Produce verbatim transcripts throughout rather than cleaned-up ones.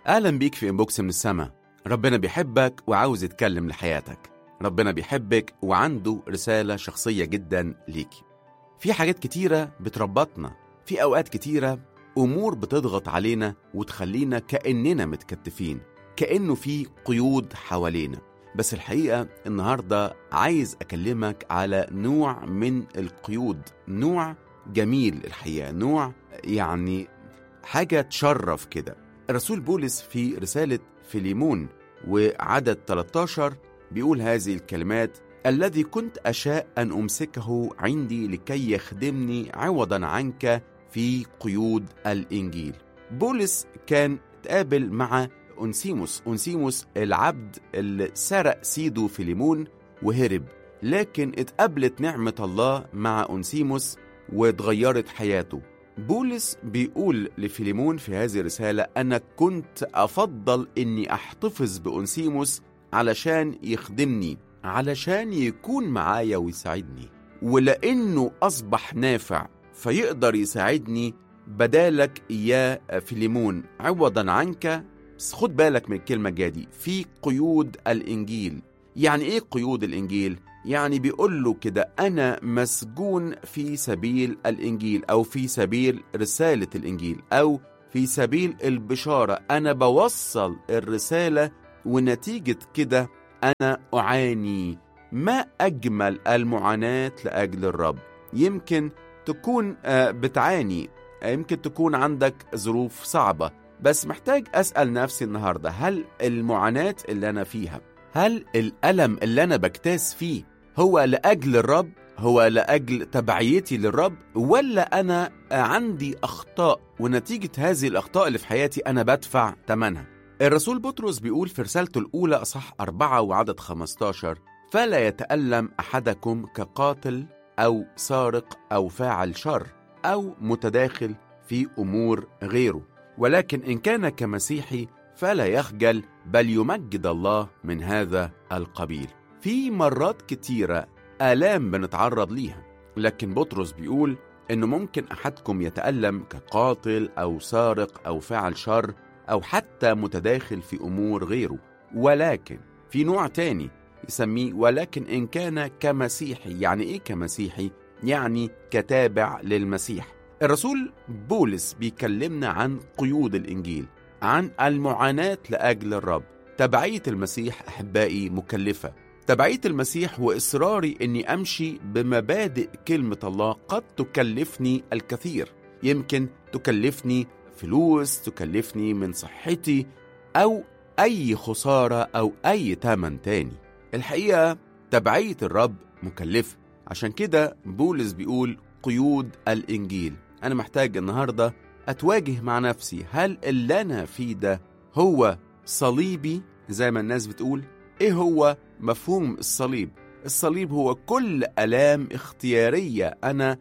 أهلا بيك في إنبوكس من السما. ربنا بيحبك وعاوز يتكلم لحياتك. ربنا بيحبك وعنده رسالة شخصية جدا ليكي. في حاجات كتيرة بتربطنا، في أوقات كتيرة أمور بتضغط علينا وتخلينا كأننا متكتفين، كأنه في قيود حوالينا. بس الحقيقة النهاردة عايز أكلمك على نوع من القيود، نوع جميل الحقيقة، نوع يعني حاجة تشرف كده. الرسول بولس في رسالة فيليمون وعدد ثلاثة عشر بيقول هذه الكلمات: الذي كنت أشاء أن أمسكه عندي لكي يخدمني عوضا عنك في قيود الإنجيل. بولس كان تقابل مع أنسيموس، أنسيموس العبد اللي سرق سيده فيليمون وهرب، لكن اتقابلت نعمة الله مع أنسيموس واتغيرت حياته. بولس بيقول لفيليمون في هذه الرسالة: أنا كنت أفضل أني أحتفظ بأنسيموس علشان يخدمني، علشان يكون معايا ويساعدني، ولأنه أصبح نافع فيقدر يساعدني بدالك يا فيليمون عوضا عنك. بس خد بالك من الكلمة جادي، في قيود الإنجيل. يعني إيه قيود الإنجيل؟ يعني بيقول له كده: أنا مسجون في سبيل الإنجيل، أو في سبيل رسالة الإنجيل، أو في سبيل البشارة. أنا بوصل الرسالة ونتيجة كده أنا أعاني. ما أجمل المعاناة لأجل الرب. يمكن تكون بتعاني، يمكن تكون عندك ظروف صعبة، بس محتاج أسأل نفسي النهاردة: هل المعاناة اللي أنا فيها، هل الألم اللي أنا بكتاس فيه هو لأجل الرب، هو لأجل تبعيتي للرب، ولا أنا عندي أخطاء ونتيجة هذه الأخطاء اللي في حياتي أنا بدفع ثمنها؟ الرسول بطرس بيقول في رسالته الأولى أصح أربعة وعدد خمسة عشر: فلا يتألم أحدكم كقاتل أو سارق أو فاعل شر أو متداخل في أمور غيره، ولكن إن كان كمسيحي فلا يخجل بل يمجد الله من هذا القبيل. في مرات كتيرة آلام بنتعرض ليها، لكن بطرس بيقول إنه ممكن أحدكم يتألم كقاتل أو سارق أو فاعل شر أو حتى متداخل في أمور غيره، ولكن في نوع تاني يسميه ولكن إن كان كمسيحي. يعني إيه كمسيحي؟ يعني كتابع للمسيح. الرسول بولس بيكلمنا عن قيود الإنجيل، عن المعاناة لأجل الرب. تبعية المسيح أحبائي مكلفة. تبعية المسيح وإصراري أني أمشي بمبادئ كلمة الله قد تكلفني الكثير. يمكن تكلفني فلوس، تكلفني من صحتي، أو أي خسارة أو أي تمن تاني. الحقيقة تبعية الرب مكلفة، عشان كده بولس بيقول قيود الإنجيل. أنا محتاج النهاردة أتواجه مع نفسي، هل اللي أنا فيه ده هو صليبي زي ما الناس بتقول؟ إيه هو مفهوم الصليب؟ الصليب هو كل آلام اختيارية أنا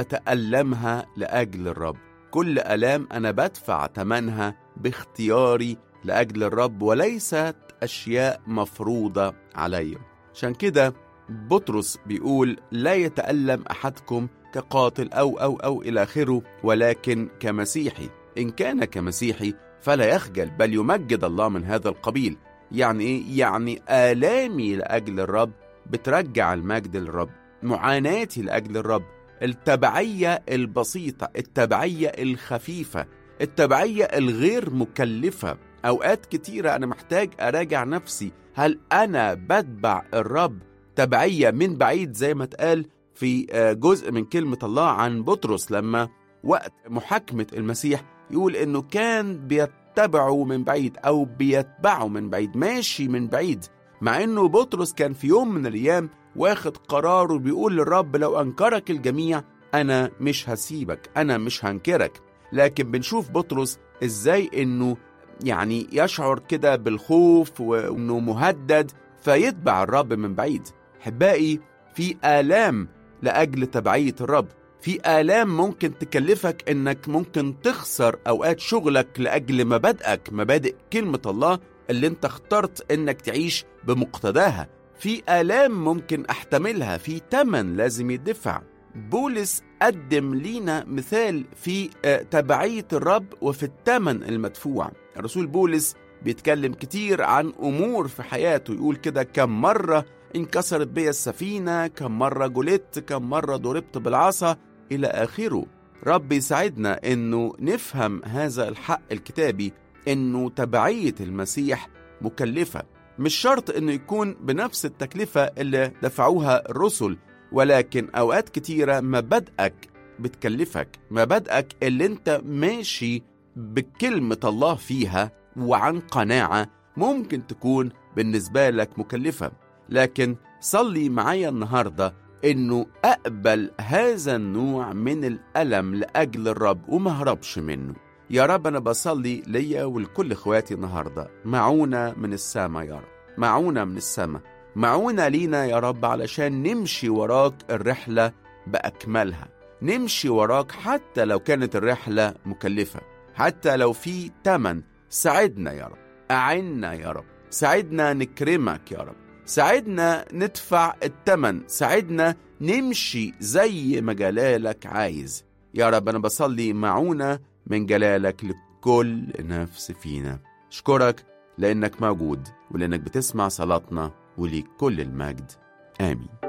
بتألمها لأجل الرب، كل آلام أنا بدفع ثمنها باختياري لأجل الرب، وليست أشياء مفروضة علي. عشان كده بطرس بيقول: لا يتألم أحدكم كقاتل أو أو أو إلى آخره، ولكن كمسيحي. إن كان كمسيحي فلا يخجل بل يمجد الله من هذا القبيل. يعني إيه؟ يعني آلامي لأجل الرب بترجع المجد للرب، معاناتي لأجل الرب، التبعية البسيطة، التبعية الخفيفة، التبعية الغير مكلفة. أوقات كتيرة أنا محتاج أراجع نفسي، هل أنا بتبع الرب تبعية من بعيد زي ما اتقال في جزء من كلمة الله عن بطرس لما وقت محاكمة المسيح يقول إنه كان بيتبعه من بعيد أو بيتبعه من بعيد، ماشي من بعيد، مع إنه بطرس كان في يوم من الأيام واخد قرار وبيقول للرب: لو أنكرك الجميع أنا مش هسيبك، أنا مش هنكرك. لكن بنشوف بطرس إزاي إنه يعني يشعر كده بالخوف وإنه مهدد فيتبع الرب من بعيد. حبائي، في آلام لأجل تبعية الرب، في آلام ممكن تكلفك إنك ممكن تخسر أوقات شغلك لأجل مبادئك، مبادئ كلمة الله اللي انت اخترت إنك تعيش بمقتضاها. في آلام ممكن أحتملها، في تمن لازم يدفع. بولس قدم لينا مثال في تبعية الرب وفي التمن المدفوع. الرسول بولس بيتكلم كتير عن أمور في حياته، يقول كده: كم مرة انكسرت بي السفينة، كم مرة جلدت، كم مرة ضربت بالعصا، إلى آخره. رب يساعدنا إنه نفهم هذا الحق الكتابي، إنه تبعية المسيح مكلفة. مش شرط إنه يكون بنفس التكلفة اللي دفعوها الرسل، ولكن أوقات كتيرة مبادئك بتكلفك، مبادئك اللي انت ماشي بكلمة الله فيها وعن قناعة ممكن تكون بالنسبة لك مكلفة. لكن صلي معايا النهاردة إنه أقبل هذا النوع من الألم لأجل الرب وما هربش منه. يا رب أنا بصلي ليا ولكل إخواتي النهاردة معونة من السماء، يا رب معونة من السماء، معونة لينا يا رب علشان نمشي وراك الرحلة بأكملها، نمشي وراك حتى لو كانت الرحلة مكلفة، حتى لو في تمن. ساعدنا يا رب، أعنا يا رب، ساعدنا نكرمك يا رب، ساعدنا ندفع التمن، ساعدنا نمشي زي ما جلالك عايز. يا رب أنا بصلي معونة من جلالك لكل نفس فينا. أشكرك لأنك موجود ولأنك بتسمع صلاتنا، وليك كل المجد. آمين.